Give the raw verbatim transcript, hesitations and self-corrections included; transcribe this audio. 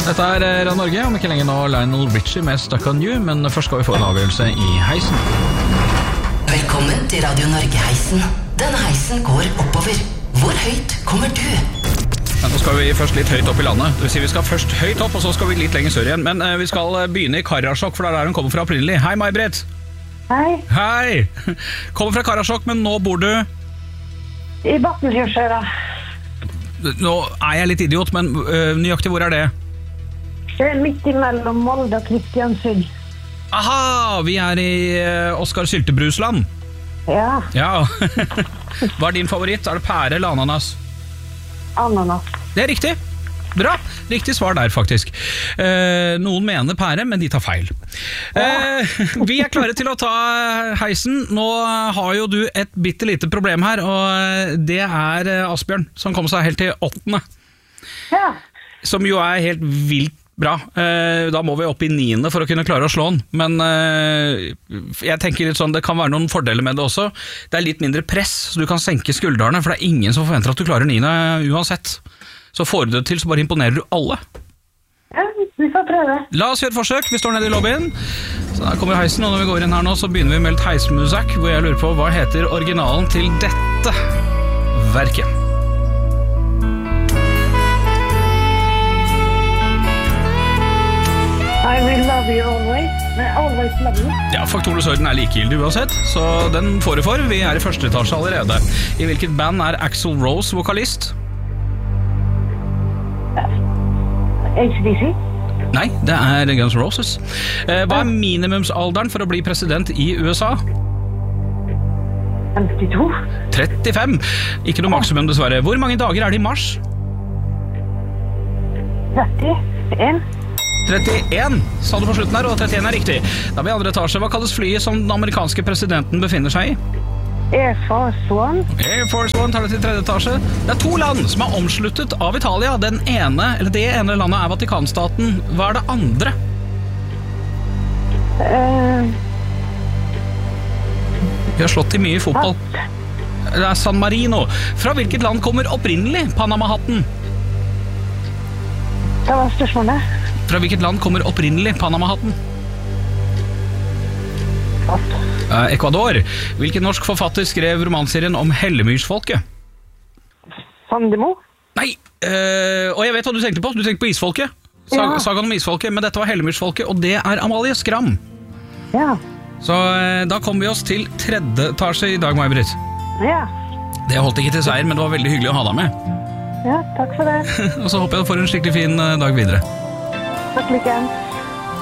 Dette er Radio Norge, om ikke lenger nå Lionel Richie med Stuck on You, men først skal vi få en avgjørelse i heisen. Velkommen til Radio Norge-heisen. Denne heisen går oppover. Hvor høyt kommer du? Ja, nå skal vi først litt høyt opp i landet. Det vil si vi skal først høyt opp, og så skal vi litt lenger sør igjen. Men eh, vi skal begynne i Karasjok, for det er der hun kommer fra opprinnelig. Hei, May-Britt. Hei. Hei. Kommer fra Karasjok, men nå bor du... I Battenfjordsøra. Nå er jeg litt idiot, men øh, nøyaktig hvor er det? Det er midt imellom Molde og Kristiansund. Aha, vi er i uh, Oskar Syltebrusland. Ja. Ja. Hva er din favoritt? Er det pære eller ananas? Ananas. Det er riktig. Bra. Riktig svar der, faktisk. Uh, noen mener pære, men de tar feil. Uh, vi er klare til å ta heisen. Nå har jo du et bitte lite problem her, og det er Asbjørn, som kom seg helt til åttende. Ja. Som jo er helt vilt bra. Eh, da må vi opp i niende for å kunne klare å slå den. Men eh, jeg tenker litt sånn, det kan være noen fordeler med det også. Det er litt mindre press, så du kan senke skuldrene, for det er ingen som forventer at du klarer niende uansett. Så får du det til, så bare imponerer du alle. Ja, vi får prøve. La oss gjøre et forsøk. Vi står nede i lobbyen. Så der kommer heisen, og når vi går inn her nå, så begynner vi med litt heismusikk, hvor jeg lurer på hva heter originalen til dette verket. I will love you always. Men always love you. Ja, faktorenes orden er likegyldig uansett, så den får det for. Vi er i første etasje allerede. I hvilket band er Axl Rose vokalist? A C D C. Nei, det er Guns N' Roses. Eh, hva er minimumsalderen for å bli president i U S A? femtito. trettifem. Ikke noe maksimum dessverre. Hvor mange dager er det i mars? tretti-en. trettien, sa du på slutten her, og trettien er riktig. Da er vi i andre etasje. Hva kalles flyet som den amerikanske presidenten befinner seg i? Air Force One. Air Force One tar det til tredje etasje. Det er to land som er omsluttet av Italia. Den ene, eller det ene landet er Vatikanstaten. Hva er det andre? Uh, Vi har slått i mye i fotball. Det er San Marino. Fra hvilket land kommer opprinnelig Panama-hatten? det var spørsmålet. Fra hvilket land kommer opprinnelig Panama-hatten? Fast. Eh, Ecuador. Hvilken norsk forfatter skrev romanserien om Hellemyrsfolket? Sandemo. Nei, øh, og jeg vet hva du tenkte på. Du tenkte på Isfolket. Sag, Ja. Sagaen om Isfolket, men dette var Hellemyrsfolket, og det er Amalie Skram. Ja. Så øh, da kommer vi oss til tredje etasje i dag, May-Britt. Ja. Det holdt ikke til seier, men det var veldig hyggelig å ha deg med. Ja, takk for det. Og så håper jeg du får en skikkelig fin øh, dag videre. Takk like.